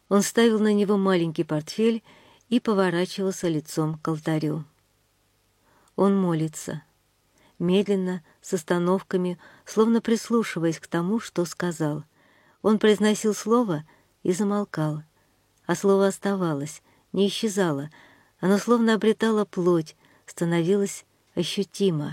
Он ставил на него маленький портфель и поворачивался лицом к алтарю. Он молится, медленно, с остановками, словно прислушиваясь к тому, что сказал. Он произносил слово и замолкал, а слово оставалось, не исчезало, оно словно обретало плоть, становилось ощутимо.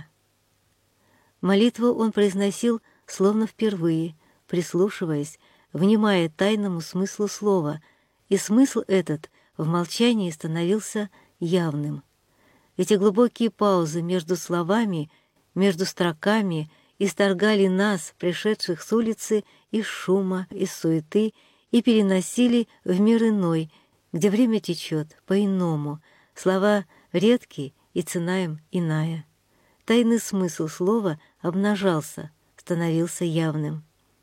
Молитву он произносил словно впервые, прислушиваясь, внимая тайному смыслу слова, и смысл этот в молчании становился явным. Эти глубокие паузы между словами, между строками исторгали нас, пришедших с улицы, из шума, из суеты, и переносили в мир иной, где время течет по-иному, слова редкие и цена им иная. Тайный смысл слова обнажался, становился явным.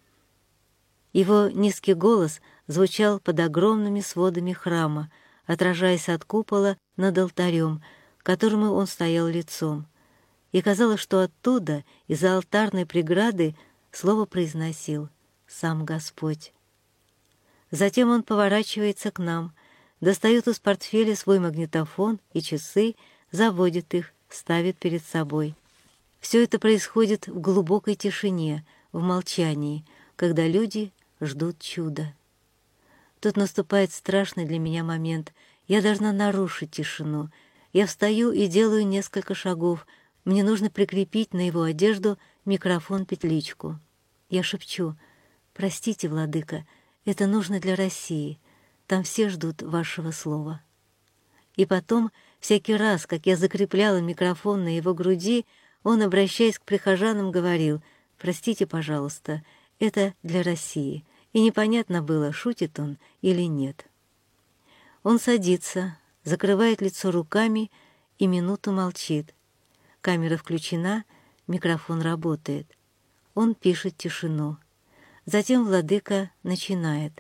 Его низкий голос звучал под огромными сводами храма, отражаясь от купола над алтарем, к которому он стоял лицом. И казалось, что оттуда, из-за алтарной преграды, слово произносил сам Господь. Затем он поворачивается к нам, достает из портфеля свой магнитофон и часы, заводит их, ставит перед собой. Все это происходит в глубокой тишине, в молчании, когда люди ждут чуда. Тут наступает страшный для меня момент. Я должна нарушить тишину. Я встаю и делаю несколько шагов. Мне нужно прикрепить на его одежду микрофон-петличку. Я шепчу: «Простите, владыка, это нужно для России. Там все ждут вашего слова». И потом, всякий раз, как я закрепляла микрофон на его груди, он, обращаясь к прихожанам, говорил: «Простите, пожалуйста, это для России». И непонятно было, шутит он или нет. Он садится, закрывает лицо руками и минуту молчит. Камера включена, микрофон работает. Он пишет тишину. Затем владыка начинает.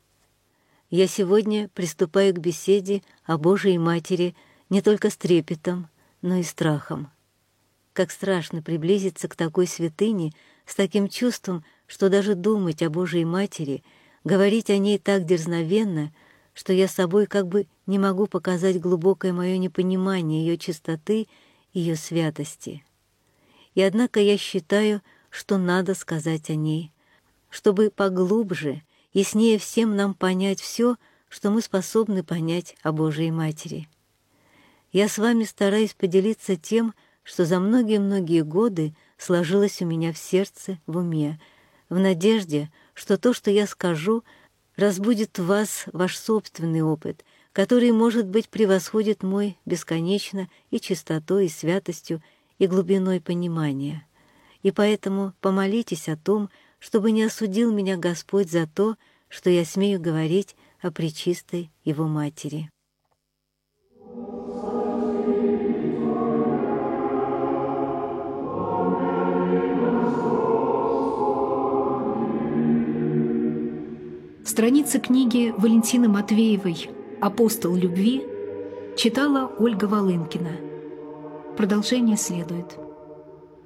«Я сегодня приступаю к беседе о Божией Матери не только с трепетом, но и страхом. Как страшно приблизиться к такой святыне с таким чувством, что даже думать о Божией Матери, говорить о ней так дерзновенно, что я собой как бы не могу показать глубокое мое непонимание ее чистоты, ее святости. И однако я считаю, что надо сказать о ней, чтобы поглубже, яснее всем нам понять все, что мы способны понять о Божией Матери. Я с вами стараюсь поделиться тем, что за многие-многие годы сложилось у меня в сердце, в уме, в надежде, что то, что я скажу, разбудит в вас ваш собственный опыт, который, может быть, превосходит мой бесконечно и чистотой, и святостью, и глубиной понимания. И поэтому помолитесь о том, чтобы не осудил меня Господь за то, что я смею говорить о пречистой Его Матери». Страницы книги Валентины Матвеевой «Апостол любви» читала Ольга Волынкина. Продолжение следует.